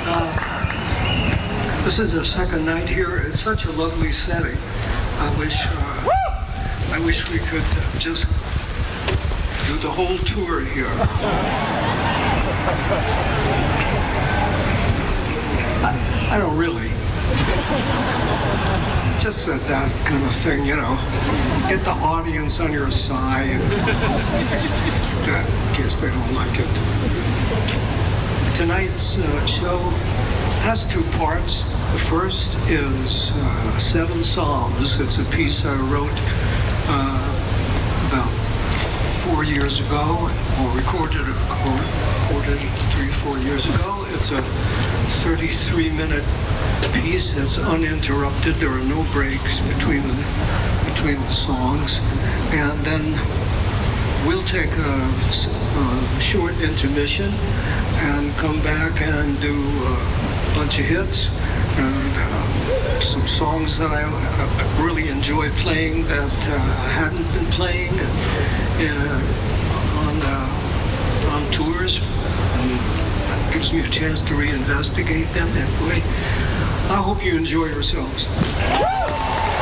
This is the second night here. It's such a lovely setting. I wish we could just do the whole tour here. I don't really. Just that kind of thing, you know. Get the audience on your side. In case they don't like it. Tonight's show has two parts. The first is 7 Psalms. It's a piece I wrote about 4 years ago, or recorded 3-4 years ago. It's a 33-minute piece. It's uninterrupted. There are no breaks between the songs. And then we'll take a short intermission and come back and do a bunch of hits and some songs that I really enjoy playing that I hadn't been playing on tours. That gives me a chance to reinvestigate them. Anyway, I hope you enjoy yourselves.